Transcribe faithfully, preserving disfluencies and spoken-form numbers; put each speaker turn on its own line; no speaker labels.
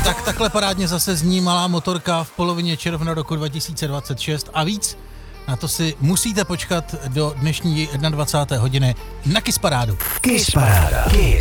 Tak takhle parádně zase zní Malá motorka v polovině června roku dva tisíce dvacet šest a víc. Na to si musíte počkat do dnešní dvacáté jedné hodiny na Kiss Parádu.
Kiss Paráda. Kiss.